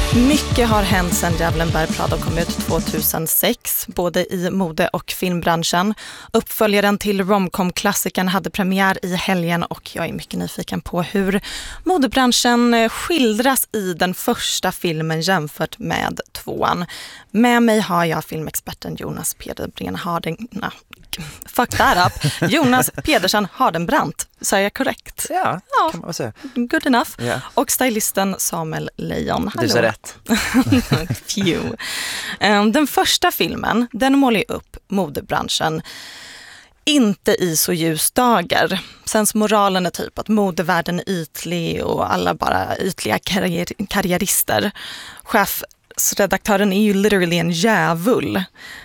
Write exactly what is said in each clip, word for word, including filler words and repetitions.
Mycket har hänt sedan Djävulen bär Prada kom ut tjugohundrasex, både i mode- och filmbranschen. Uppföljaren till romcom-klassikern hade premiär i helgen och jag är mycket nyfiken på hur modebranschen skildras i den första filmen jämfört med tvåan. Med mig har jag filmexperten Jonas Pederbren Harden... No, fuck that up. Jonas Pedersen Hardenbrandt. Säger jag korrekt? Ja, ja, kan man väl säga. Good enough. Yeah. Och stylisten Samuel Lejon. Hallå. Du sa rätt. Phew. Den första filmen, den målar upp modebranschen inte i så ljus dagar. Sens moralen är typ att modevärlden är ytlig och alla bara ytliga karriär- karriärister. Chefredaktören är ju literally en djävul.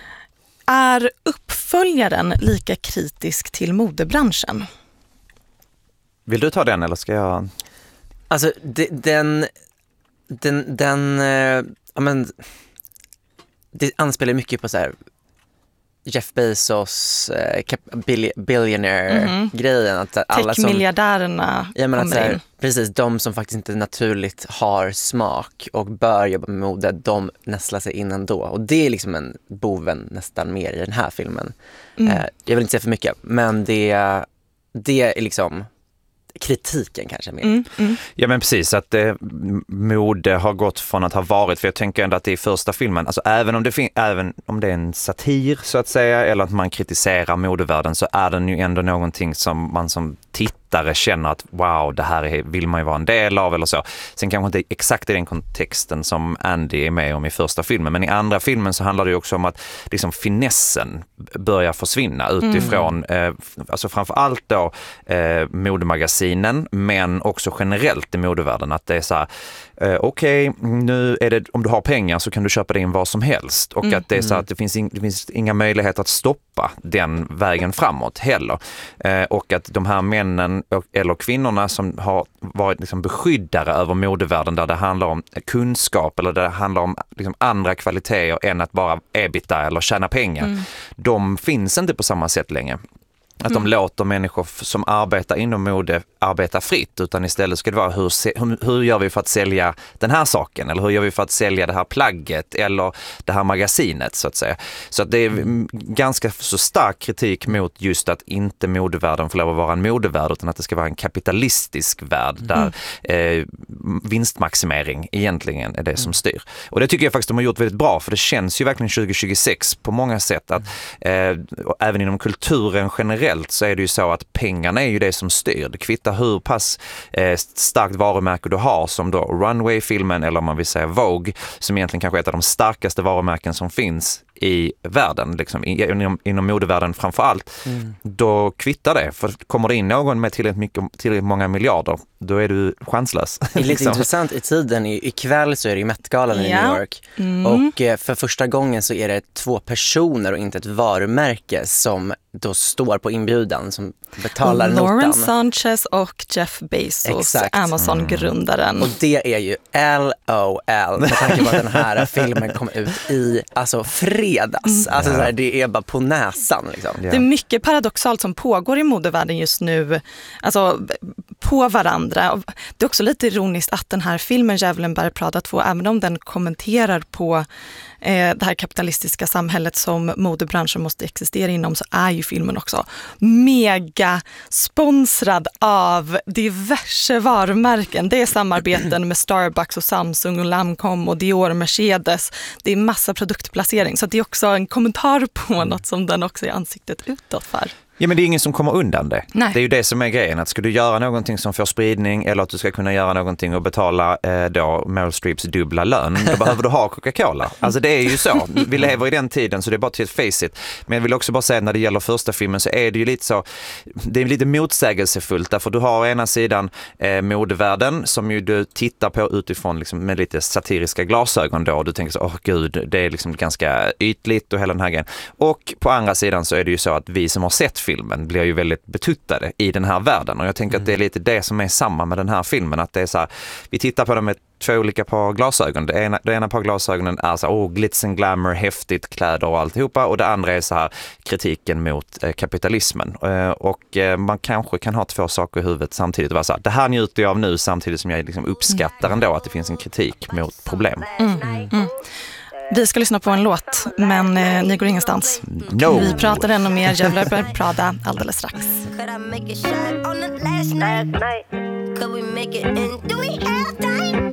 Är uppföljaren lika kritisk till modebranschen? Vill du ta den eller ska jag? Alltså de, den den den eh, ja men det anspelar mycket på så här Jeff Bezos eh, bill, billionaire mm-hmm. grejen att alla som tech-miljardärerna ja, men kommer att, så här, in. Precis, de som faktiskt inte naturligt har smak och bör jobba med mode, de nästlar sig in ändå. Och det är liksom en boven nästan mer i den här filmen. Mm. Eh, jag vill inte säga för mycket, men det, det är liksom kritiken kanske mer. Mm, mm. Ja men precis, att eh, mode har gått från att ha varit, för jag tänker ändå att det är första filmen, alltså även om det, fin- även om det är en satir så att säga, eller att man kritiserar modevärlden, så är den ju ändå någonting som man som tittare känner att wow, det här är, vill man ju vara en del av eller så. Sen kanske inte exakt i den kontexten som Andy är med om i första filmen, men i andra filmen så handlar det ju också om att liksom finessen börjar försvinna utifrån, mm. eh, alltså framförallt då eh, modemagasinen, men också generellt i modevärlden, att det är så här, eh, okej, okay, nu är det, om du har pengar så kan du köpa dig in vad som helst, och mm. att det är så att det finns, in, det finns inga möjligheter att stoppa den vägen framåt heller. Eh, och att de här männen eller kvinnorna som har varit liksom beskyddare över modevärlden, där det handlar om kunskap eller där det handlar om liksom andra kvaliteter än att bara ebita eller tjäna pengar, mm. de finns inte på samma sätt längre. Att de mm. låter människor som arbetar inom mode arbeta fritt, utan istället ska det vara hur, hur, hur gör vi för att sälja den här saken, eller hur gör vi för att sälja det här plagget eller det här magasinet så att säga. Så att det är mm. ganska så stark kritik mot just att inte modevärlden får lov att vara en modevärld, utan att det ska vara en kapitalistisk värld där mm. eh, vinstmaximering egentligen är det som styr. Och det tycker jag faktiskt de har gjort väldigt bra, för det känns ju verkligen tjugohundratjugosex på många sätt att eh, även inom kulturen generellt så är det ju så att pengarna är ju det som styr. Det kvittar hur pass eh, starkt varumärke du har, som då Runway-filmen eller om man vill säga Vogue, som egentligen kanske är ett av de starkaste varumärken som finns i världen, liksom, inom, inom modevärlden framför allt, mm. då kvittar det. För kommer det in någon med tillräckligt, mycket, tillräckligt många miljarder, då är du chanslös. Det är lite liksom intressant i tiden. I, ikväll så är det ju Met-galan i ja. New York. Mm. Och eh, för första gången så är det två personer och inte ett varumärke som då står på inbjudan, som betalar notan. Lauren Sanchez och Jeff Bezos, exakt. Amazon-grundaren. Mm. Och det är ju L O L med tanke på att den här filmen kom ut i alltså fredags. Mm. Alltså så här, det är bara på näsan liksom. Yeah. Det är mycket paradoxalt som pågår i modevärlden just nu, alltså på varandra. Det är också lite ironiskt att den här filmen Djävulen bär Prada två, även om den kommenterar på eh, det här kapitalistiska samhället som modebranschen måste existera inom, så är ju filmen också mega sponsrad av diverse varumärken. Det är samarbeten med Starbucks och Samsung och Lancome och Dior och Mercedes. Det är massa produktplacering, så det är också en kommentar på mm. något som den också är ansiktet utåt för. Ja, men det är ingen som kommer undan det. Nej. Det är ju det som är grejen. Att ska du göra någonting som får spridning, eller att du ska kunna göra någonting och betala eh, då Meryl Streeps dubbla lön, då behöver du ha Coca-Cola. Alltså det är ju så. Vi lever i den tiden, så det är bara till ett face it. Men jag vill också bara säga, när det gäller första filmen så är det ju lite så, det är lite motsägelsefullt, därför du har å ena sidan eh, modevärlden som ju du tittar på utifrån liksom, med lite satiriska glasögon då, och du tänker så, åh oh, gud, det är liksom ganska ytligt och hela den här grejen. Och på andra sidan så är det ju så att vi som har sett filmen blir ju väldigt betuttade i den här världen. Och jag tänker mm. att det är lite det som är samma med den här filmen. Att det är så här, vi tittar på den med två olika par glasögon. Det ena, det ena par glasögonen är så här, oh, glitz and glamour, häftigt, kläder och alltihopa. Och det andra är så här, kritiken mot eh, kapitalismen. Eh, och eh, man kanske kan ha två saker i huvudet samtidigt. Och vara så här, det här njuter jag av nu samtidigt som jag liksom uppskattar ändå att det finns en kritik mot problem. Mm. Mm. Vi ska lyssna på en låt, men eh, ni går ingenstans. No. Vi pratar ännu mer Djävlar bär Prada alldeles strax. Could we make it in? Do we have time?